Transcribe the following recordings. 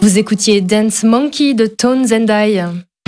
Vous écoutiez Dance Monkey de Tones and I.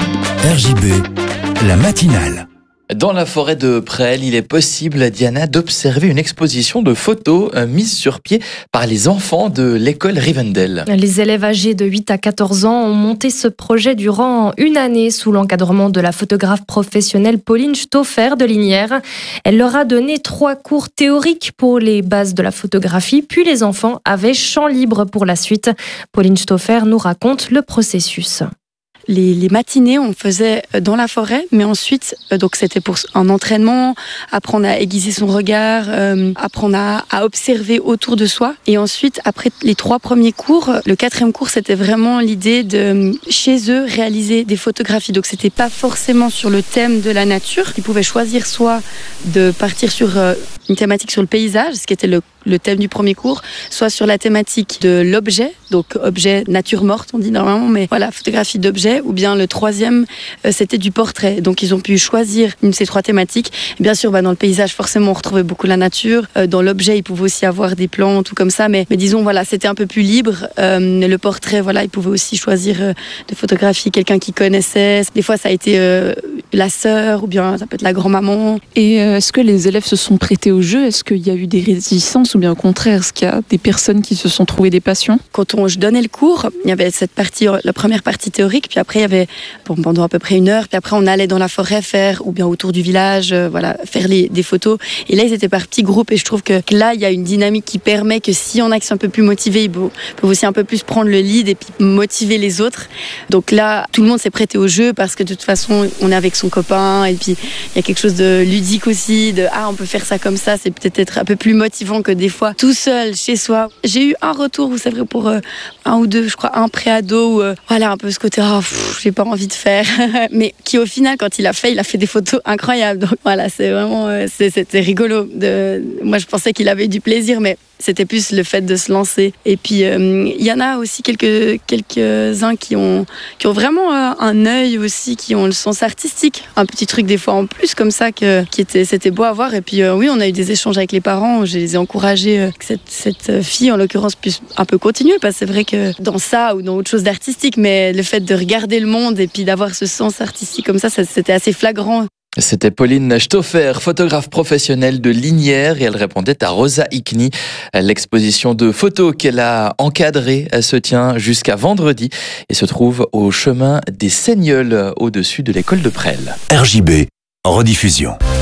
RJB, la matinale. Dans la forêt de Presles, il est possible, Diana, d'observer une exposition de photos mise sur pied par les enfants de l'école Rivendell. Les élèves âgés de 8 à 14 ans ont monté ce projet durant une année sous l'encadrement de la photographe professionnelle Pauline Stauffer de Lignières. Elle leur a donné 3 cours théoriques pour les bases de la photographie, puis les enfants avaient champ libre pour la suite. Pauline Stauffer nous raconte le processus. Les matinées, on faisait dans la forêt, mais ensuite, donc c'était pour un entraînement, apprendre à aiguiser son regard, apprendre à observer autour de soi. Et ensuite, après les 3 premiers cours, le 4e cours, c'était vraiment l'idée de, chez eux, réaliser des photographies. Donc c'était pas forcément sur le thème de la nature. Ils pouvaient choisir soit de partir sur une thématique sur le paysage, ce qui était le thème du premier cours, soit sur la thématique de l'objet, donc objet nature morte, on dit normalement, mais voilà, photographie d'objet, ou bien le 3e, c'était du portrait. Donc ils ont pu choisir une de ces 3 thématiques. Et bien sûr, dans le paysage, forcément, on retrouvait beaucoup la nature. Dans l'objet, ils pouvaient aussi avoir des plantes, tout comme ça, mais disons, voilà, c'était un peu plus libre. Le portrait, voilà, ils pouvaient aussi choisir de photographier quelqu'un qu'ils connaissaient. Des fois, ça a été la sœur, ou bien ça peut être la grand-maman. Et est-ce que les élèves se sont prêtés au jeu? Est-ce qu'il y a eu des réticences, ou bien au contraire, est-ce qu'il y a des personnes qui se sont trouvées des passions? Quand je donnais le cours, il y avait cette partie, la première partie théorique, puis après il y avait pendant à peu près 1 heure, puis après on allait dans la forêt faire, ou bien autour du village, faire des photos. Et là ils étaient par petits groupes, et je trouve que là il y a une dynamique qui permet que si on a qui sont un peu plus motivés, ils peuvent aussi un peu plus prendre le lead et puis motiver les autres. Donc là tout le monde s'est prêté au jeu parce que de toute façon on est avec son copain, et puis il y a quelque chose de ludique aussi, de on peut faire ça comme ça, c'est peut-être un peu plus motivant que des fois tout seul chez soi. J'ai eu un retour où c'est vrai pour 1 ou 2, je crois, un pré-ado, où un peu ce côté j'ai pas envie de faire, mais qui au final quand il a fait des photos incroyables. Donc voilà, c'est vraiment c'était rigolo. Moi je pensais qu'il avait eu du plaisir, mais c'était plus le fait de se lancer. Et puis il y en a aussi quelques-uns qui ont vraiment un œil aussi, qui ont le sens artistique, un petit truc des fois en plus comme ça c'était beau à voir. Et puis oui, on a eu des échanges avec les parents. Je les ai encouragés que cette fille en l'occurrence puisse un peu continuer, parce que c'est vrai que dans ça ou dans autre chose d'artistique, mais le fait de regarder le monde et puis d'avoir ce sens artistique comme ça c'était assez flagrant. C'était Pauline Stauffer, photographe professionnelle de Lignières, et elle répondait à Rosa Ikni. L'exposition de photos qu'elle a encadrée se tient jusqu'à vendredi et se trouve au chemin des Seigneuls, au-dessus de l'école de Presles. RJB, en rediffusion.